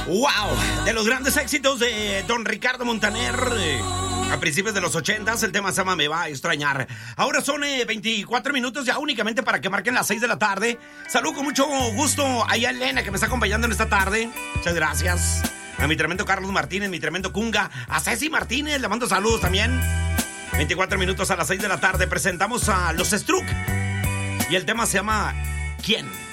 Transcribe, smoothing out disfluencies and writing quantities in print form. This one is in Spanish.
¡Wow! De los grandes éxitos de don Ricardo Montaner. A principios de los 80s, el tema se llama Me va a extrañar. Ahora son 24 minutos ya únicamente para que marquen las 6 de la tarde. Saludo con mucho gusto a Elena que me está acompañando en esta tarde. Muchas gracias. A mi tremendo Carlos Martínez, mi tremendo Kunga. A Ceci Martínez, le mando saludos también. 24 minutos a las 6 de la tarde presentamos a Los Struck. Y el tema se llama ¿Quién?